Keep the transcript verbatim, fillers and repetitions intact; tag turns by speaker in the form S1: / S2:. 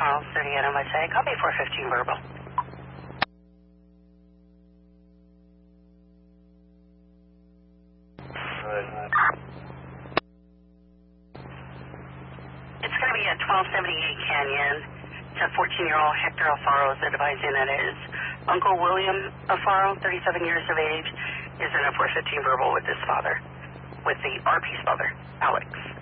S1: Charles, thirty-eight on my side. Copy four fifteen verbal. It's going to be at twelve seventy-eight Canyon. It's a fourteen-year-old Hector Alfaro is advising that his Uncle William Alfaro, thirty-seven years of age, is in a four fifteen verbal with his father, with the R P's father, Alex.